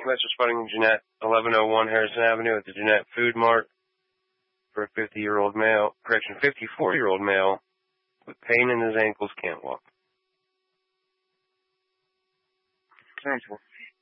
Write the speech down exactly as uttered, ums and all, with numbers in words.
message spotting Jeanette, eleven oh one Harrison Avenue at the Jeanette Food Mart for a fifty-year-old male, correction, fifty-four-year-old male with pain in his ankles, can't walk. Sounds